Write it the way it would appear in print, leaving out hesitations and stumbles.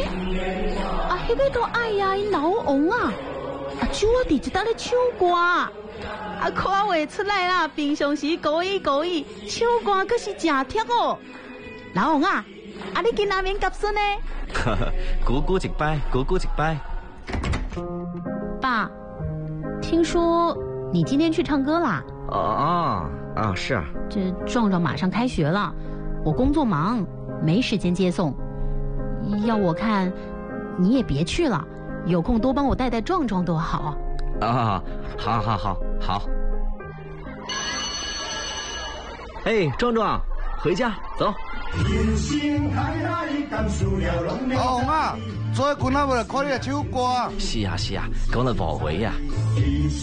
啊，迄个都哎呀，老王啊，就我伫一搭咧唱歌，啊，看袂出来啦，平常时故意唱歌，可是真贴哦。老王啊，啊你今仔免夹笋呢？ 鼓鼓一摆，鼓鼓一摆。 爸，听说你今天去唱歌啦？ 是啊。 这壮壮马上开学了，我工作忙，没时间接送。要我看，你也别去了，有空多帮我带带壮壮多好。 好。哎，壮壮，回家走。 阿红啊，昨天困啊，为了看你的唱歌。 是啊，讲了无回啊。